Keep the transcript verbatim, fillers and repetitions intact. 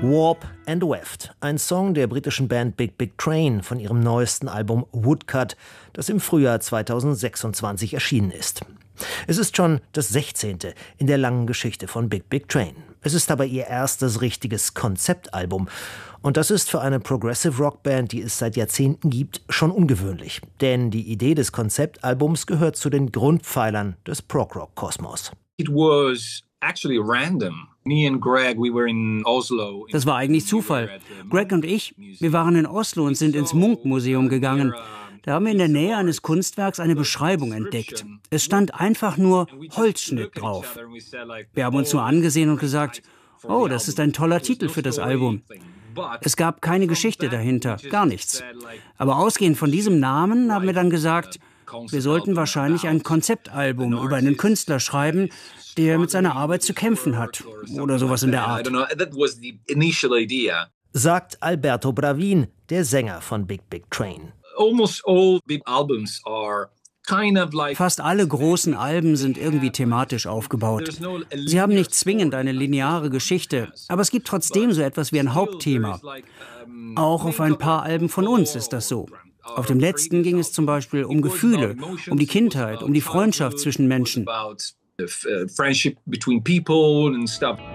Warp and Weft, ein Song der britischen Band Big Big Train von ihrem neuesten Album Woodcut, das im Frühjahr zweitausendsechsundzwanzig erschienen ist. Es ist schon das sechzehnte in der langen Geschichte von Big Big Train. Es ist aber ihr erstes richtiges Konzeptalbum. Und das ist für eine Progressive Rock Band, die es seit Jahrzehnten gibt, schon ungewöhnlich. Denn die Idee des Konzeptalbums gehört zu den Grundpfeilern des Prog-Rock-Kosmos. It was actually random. Me and Greg, we were in Oslo. Das war eigentlich Zufall. Greg und ich, wir waren in Oslo und sind ins Munch-Museum gegangen. Da haben wir in der Nähe eines Kunstwerks eine Beschreibung entdeckt. Es stand einfach nur Holzschnitt drauf. Wir haben uns nur angesehen und gesagt, oh, das ist ein toller Titel für das Album. Es gab keine Geschichte dahinter, gar nichts. Aber ausgehend von diesem Namen haben wir dann gesagt, wir sollten wahrscheinlich ein Konzeptalbum über einen Künstler schreiben, der mit seiner Arbeit zu kämpfen hat. Oder sowas in der Art. Sagt Alberto Bravin, der Sänger von Big Big Train. Fast alle großen Alben sind irgendwie thematisch aufgebaut. Sie haben nicht zwingend eine lineare Geschichte, aber es gibt trotzdem so etwas wie ein Hauptthema. Auch auf ein paar Alben von uns ist das so. Auf dem letzten ging es zum Beispiel um Gefühle, um die Kindheit, um die Freundschaft zwischen Menschen. Friendship between people and stuff.